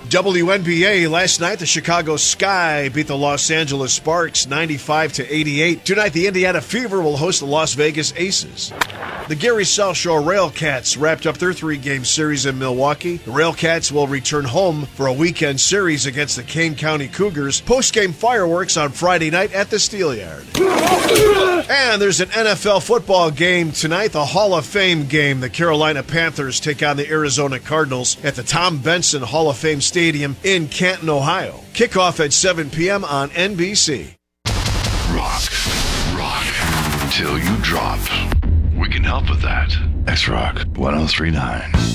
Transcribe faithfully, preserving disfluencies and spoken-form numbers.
W N B A last night, the Chicago Sky beat the Los Angeles Sparks ninety-five to eighty-eight. Tonight, the Indiana Fever will host the Las Vegas Aces. The Gary South Shore Railcats wrapped up their three-game series in Milwaukee. The Railcats will return home for a weekend series against the Kane County Cougars. Post-game fireworks on Friday night at the Steelyard. And there's an N F L football game tonight, the Hall of Fame game. The Carolina Panthers take on the Arizona Cardinals at the Tom Benson Hall of Fame Stadium in Canton, Ohio. Kickoff at seven p.m. on N B C. Rock, rock, till you drop. We can help with that. X-Rock one oh three point nine.